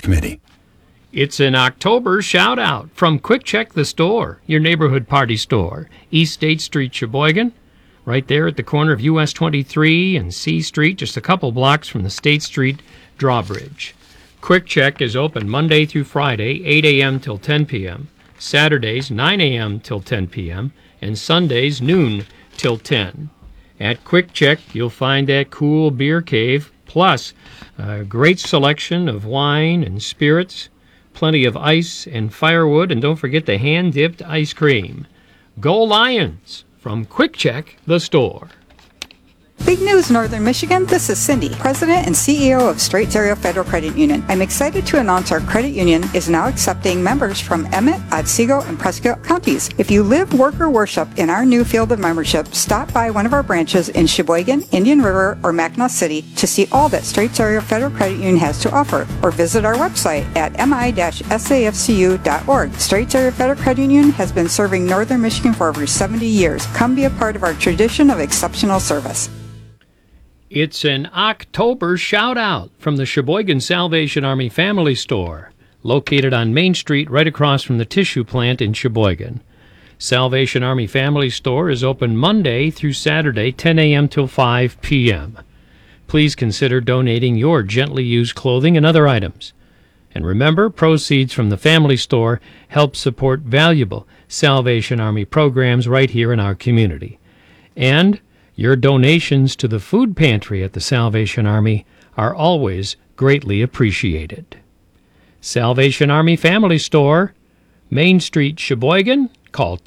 Committee. It's an October shout-out from Quick Check the Store, your neighborhood party store, East State Street, Sheboygan, right there at the corner of US 23 and C Street, just a couple blocks from the State Street drawbridge. Quick Check is open Monday through Friday, 8 a.m. till 10 p.m., Saturdays, 9 a.m. till 10 p.m., and Sundays, noon till 10. At Quick Check, you'll find that cool beer cave, plus a great selection of wine and spirits, plenty of ice and firewood, and don't forget the hand-dipped ice cream. Go Lions from Quick Check the Store. Big news, Northern Michigan. This is Cindy, President and CEO of Straits Area Federal Credit Union. I'm excited to announce our credit union is now accepting members from Emmett, Otsego, and Prescott counties. If you live, work, or worship in our new field of membership, stop by one of our branches in Sheboygan, Indian River, or Mackinac City to see all that Straits Area Federal Credit Union has to offer, or visit our website at mi-safcu.org. Straits Area Federal Credit Union has been serving Northern Michigan for over 70 years. Come be a part of our tradition of exceptional service. It's an October shout-out from the Sheboygan Salvation Army Family Store, located on Main Street right across from the tissue plant in Sheboygan. Salvation Army Family Store is open Monday through Saturday, 10 a.m. till 5 p.m. Please consider donating your gently used clothing and other items. And remember, proceeds from the Family Store help support valuable Salvation Army programs right here in our community. And your donations to the food pantry at the Salvation Army are always greatly appreciated. Salvation Army Family Store, Main Street, Sheboygan. Call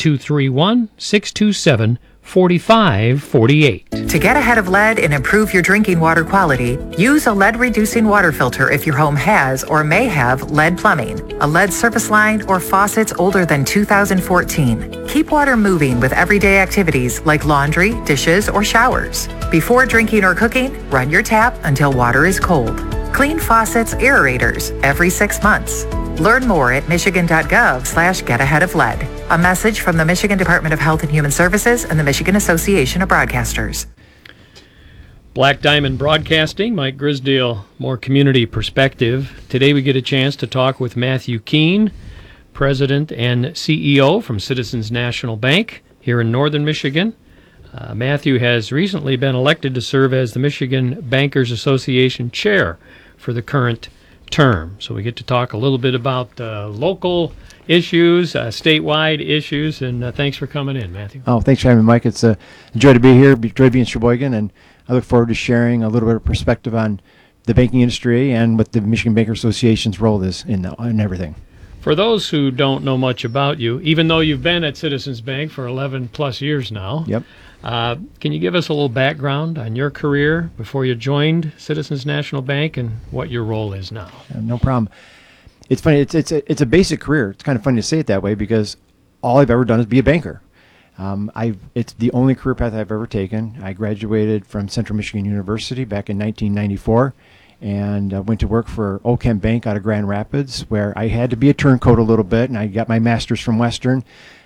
231-627-4548. To get ahead of lead and improve your drinking water quality, use a lead-reducing water filter if your home has or may have lead plumbing, a lead service line, or faucets older than 2014. Keep water moving with everyday activities like laundry, dishes, or showers. Before drinking or cooking, run your tap until water is cold. Clean faucets, aerators every 6 months. Learn more at michigan.gov/getaheadoflead. A message from the Michigan Department of Health and Human Services and the Michigan Association of Broadcasters. Black Diamond Broadcasting, Mike Grisdale, more community perspective. Today we get a chance to talk with Matthew Keene, President and CEO from Citizens National Bank here in Northern Michigan. Matthew has recently been elected to serve as the Michigan Bankers Association Chair for the current term. So we get to talk a little bit about local issues, statewide issues, and thanks for coming in, Matthew. Oh, thanks for having me, Mike. It's a joy to be here, joy to be in Sheboygan, and I look forward to sharing a little bit of perspective on the banking industry and what the Michigan Bankers Association's role is in everything. For those who don't know much about you, even though you've been at Citizens Bank for 11 plus years now, Yep. Can you give us a little background on your career before you joined Citizens National Bank and what your role is now? No problem. It's funny. It's a basic career. It's kind of funny to say it that way because all I've ever done is be a banker. It's the only career path I've ever taken. I graduated from Central Michigan University back in 1994 and went to work for Old Kent Bank out of Grand Rapids, where I had to be a turncoat a little bit, and I got my master's from Western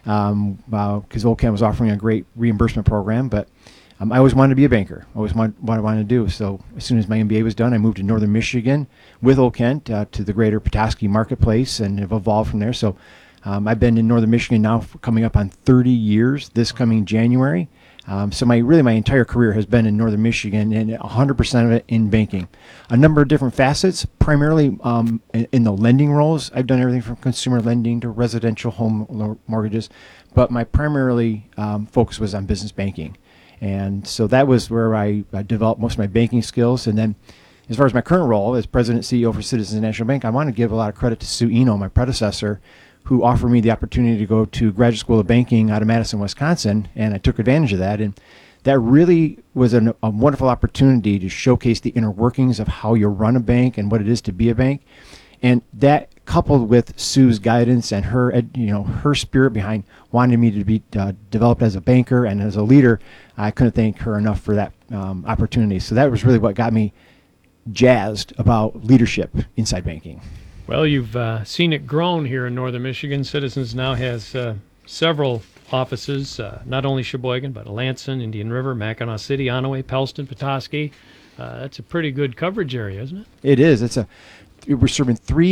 because Old Kent was offering a great reimbursement program, but I always wanted to be a banker. Always what I wanted to do. So as soon as my MBA was done, I moved to Northern Michigan with Old Kent to the greater Petoskey marketplace and have evolved from there. So I've been in Northern Michigan now coming up on 30 years this coming January. So my entire career has been in Northern Michigan, and 100% of it in banking. A number of different facets, primarily in the lending roles. I've done everything from consumer lending to residential home mortgages, but my primarily focus was on business banking. And so that was where I developed most of my banking skills. And then as far as my current role as President and CEO for Citizens National Bank, I want to give a lot of credit to Sue Eno, my predecessor, who offered me the opportunity to go to Graduate School of Banking out of Madison, Wisconsin, and I took advantage of that. And that really was a wonderful opportunity to showcase the inner workings of how you run a bank and what it is to be a bank. And that, coupled with Sue's guidance and her spirit behind wanting me to be developed as a banker and as a leader, I couldn't thank her enough for that opportunity. So that was really what got me jazzed about leadership inside banking. Well, you've seen it grown here in Northern Michigan. Citizens now has several offices, not only Sheboygan, but Alanson, Indian River, Mackinac City, Onaway, Pellston, Petoskey. That's a pretty good coverage area, isn't it? It is. We're serving 3